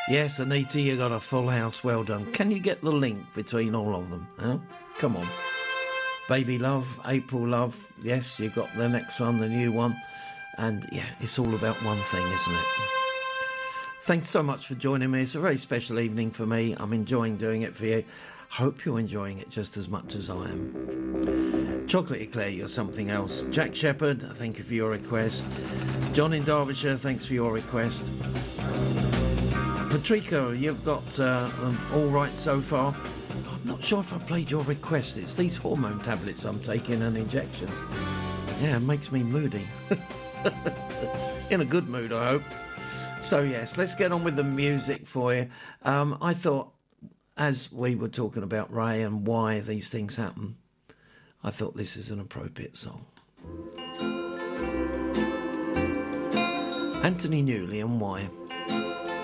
Yes, Anita, you got a full house. Well done. Can you get the link between all of them? Huh? Come on. Baby Love, April Love. Yes, you got the next one, the new one. And yeah, it's all about one thing, isn't it? Thanks so much for joining me. It's a very special evening for me. I'm enjoying doing it for you. Hope you're enjoying it just as much as I am. Chocolate Eclair, you're something else. Jack Shepherd, thank you for your request. John in Derbyshire, thanks for your request. Patrico, you've got them all right so far. I'm not sure if I played your request. It's these hormone tablets I'm taking and injections. Yeah, it makes me moody. In a good mood, I hope. So yes, let's get on with the music for you. I thought, as we were talking about Ray and why these things happen, I thought this is an appropriate song. Anthony Newley and Why.